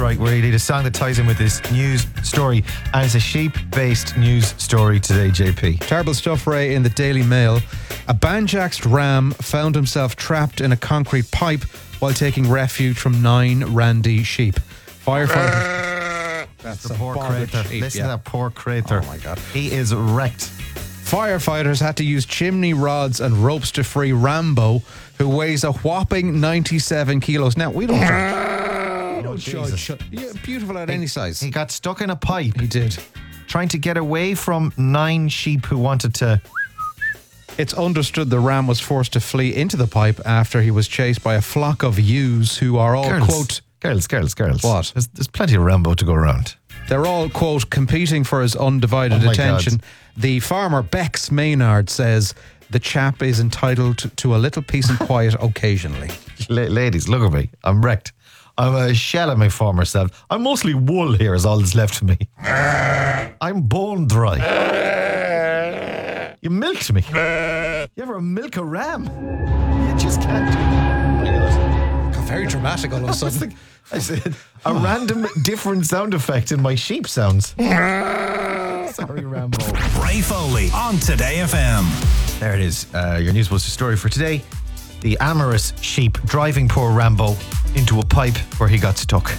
right. We need a song that ties in with this news story, and it's a sheep-based news story today, JP. Terrible stuff, Ray, in the Daily Mail. A banjaxed ram found himself trapped in a concrete pipe while taking refuge from 9 randy sheep. Firefighters... That's the poor creator. Listen to that poor creator. Oh my God. He is wrecked. Firefighters had to use chimney rods and ropes to free Rambo, who weighs a whopping 97 kilos. Now, we don't judge. Yeah, beautiful at any size. He got stuck in a pipe. He did. Trying to get away from 9 sheep who wanted to... It's understood the ram was forced to flee into the pipe after he was chased by a flock of ewes who are all, quote... Girls. What? There's plenty of Rambo to go around. They're all, quote, competing for his undivided attention. God. The farmer Bex Maynard says the chap is entitled to a little peace and quiet occasionally. Ladies, look at me. I'm wrecked. I'm a shell of my former self. I'm mostly wool here is all that's left of me. I'm bone dry. You milked me. You ever milk a ram? You just can't do it. Got very dramatic all of a sudden. I said a random different sound effect in my sheep sounds. Sorry, Rambo. Ray Foley on Today FM. There it is. Your Newsbuster story for today. The amorous sheep driving poor Rambo into a pipe where he got stuck.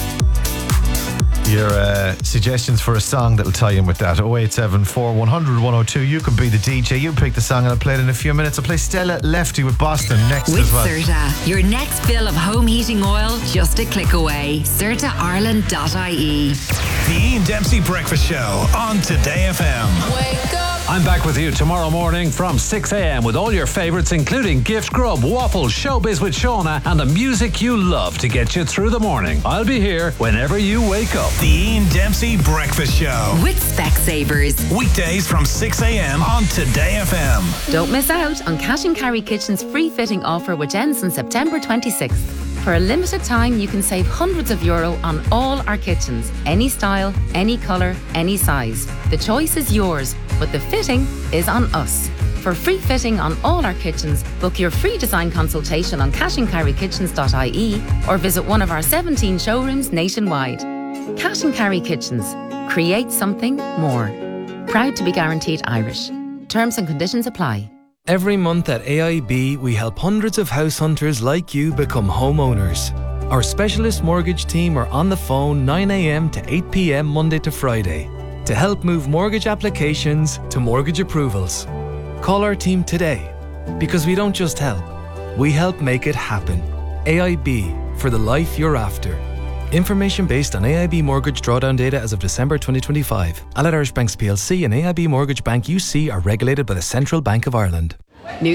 Your suggestions for a song that'll tie in with that. 0874 100 102. You can be the DJ. You pick the song and I'll play it in a few minutes. I'll play Stella Lefty with Boston next with as well. Serta, your next fill of home heating oil just a click away. CertaIreland.ie. The Ian Dempsey Breakfast Show on Today FM. Wake up. I'm back with you tomorrow morning from 6 a.m. with all your favourites, including Gift Grub, Waffles, Showbiz with Shauna, and the music you love to get you through the morning. I'll be here whenever you wake up. The Ian Dempsey Breakfast Show. With Specsavers. Weekdays from 6 a.m. on Today FM. Don't miss out on Cash and Carry Kitchen's free fitting offer, which ends on September 26th. For a limited time, you can save hundreds of euro on all our kitchens. Any style, any colour, any size. The choice is yours, but the fitting is on us. For free fitting on all our kitchens, book your free design consultation on cashandcarrykitchens.ie or visit one of our 17 showrooms nationwide. Cash and Carry Kitchens. Create something more. Proud to be guaranteed Irish. Terms and conditions apply. Every month at AIB, we help hundreds of house hunters like you become homeowners. Our specialist mortgage team are on the phone 9 a.m. to 8 p.m. Monday to Friday to help move mortgage applications to mortgage approvals. Call our team today, because we don't just help, we help make it happen. AIB, for the life you're after. Information based on AIB mortgage drawdown data as of December 2025. Allied Irish Banks plc and AIB Mortgage Bank UC are regulated by the Central Bank of Ireland.